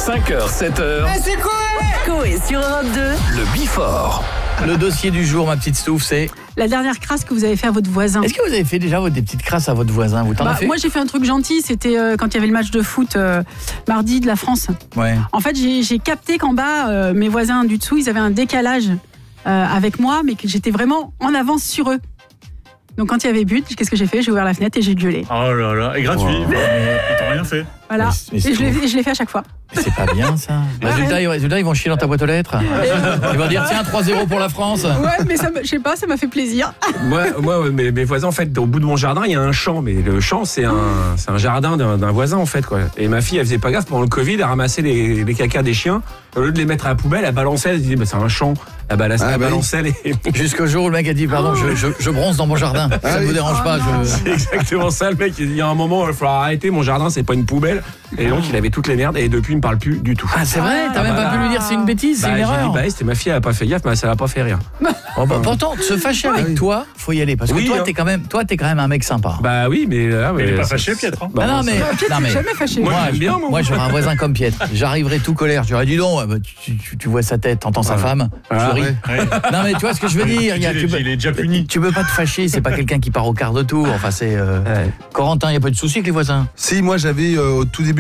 5h, 7h. C'est quoi? Coé sur Europe 2. Le Bifort. Le dossier du jour, ma petite Stouff, c'est... La dernière crasse que vous avez fait à votre voisin. Est-ce que vous avez fait déjà des petites crasses à votre voisin? Vous t'en avez fait? Moi, j'ai fait un truc gentil. C'était quand il y avait le match de foot mardi de la France. Ouais. En fait, j'ai capté qu'en bas, mes voisins du dessous, ils avaient un décalage avec moi, mais que j'étais vraiment en avance sur eux. Donc quand il y avait but, qu'est-ce que j'ai fait? J'ai ouvert la fenêtre et j'ai gueulé. Oh là là, et gratuit, ils t'ont rien fait. Voilà. Mais Et je l'ai fait à chaque fois. Mais c'est pas bien, ça. Résultat, ils vont chier dans ta boîte aux lettres. Ils vont dire, tiens, 3-0 pour la France. Ouais, mais je sais pas, ça m'a fait plaisir. Moi, mes voisins, en fait, au bout de mon jardin, il y a un champ. Mais le champ, c'est un jardin d'un voisin, en fait, quoi. Et ma fille, elle faisait pas gaffe pendant le Covid, elle ramassait les cacas des chiens. Au lieu de les mettre à la poubelle, elle balançait, elle disait, c'est un champ. Elle balançait les... Jusqu'au jour où le mec a dit, pardon, je bronze dans mon jardin. Ça ne vous dérange pas. C'est exactement ça, le mec. Il y a un moment, il va falloir arrêter, mon jardin, c'est pas une poubelle. Et donc, il avait toutes les merdes. Et depuis, il me parle plus du tout. Ah, c'est vrai? T'as même pas pu lui dire c'est une bêtise, c'est une erreur? J'ai dit, c'était ma fille, elle a pas fait gaffe, mais ça l'a pas fait rire. Pourtant, se fâcher avec toi, faut y aller. Parce que toi, t'es quand même un mec sympa. Bah oui, mais... Il est pas fâché, Pietre. Bah non, mais... Jamais fâché. Moi, j'aurais un voisin comme Pietre. J'arriverais tout colère. Je lui aurais dit non, tu vois sa tête, t'entends sa femme, tu ris. Non, mais tu vois ce que je veux dire? Il est déjà puni. Tu peux pas te fâcher, c'est pas quelqu'un qui part au quart de tour. Enfin, c'est... Corentin, il n'y a pas de souci avec les voisins? Si, moi j'avais au tout début